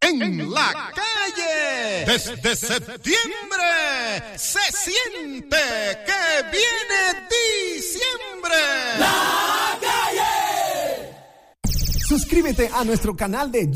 en la calle. Desde septiembre se siente que viene diciembre. La calle. Suscríbete a nuestro canal de